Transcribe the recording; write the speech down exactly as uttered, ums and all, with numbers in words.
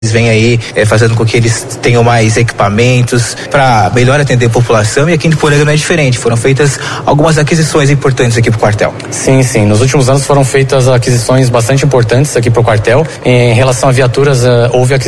vem aí é, fazendo com que eles tenham mais equipamentos para melhor atender a população, e aqui em Poranga não é diferente. Foram feitas algumas aquisições importantes aqui para o quartel. Sim, sim. Nos últimos anos foram feitas aquisições bastante importantes aqui para o quartel. Em relação a viaturas, uh, houve aquisições